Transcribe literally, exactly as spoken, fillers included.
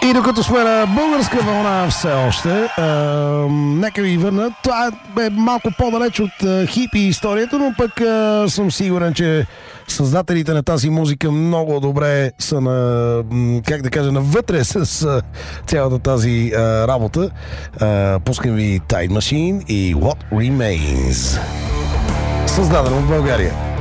И докато сме на българска вълна все още, а, нека ви върна. Това е малко по-далеч от а, хипи историята, но пък а, съм сигурен, че създателите на тази музика много добре са на, как да кажа, навътре с а, цялата тази а, работа. А, пускам ви Tide Machine и What Remains. Създадено в България.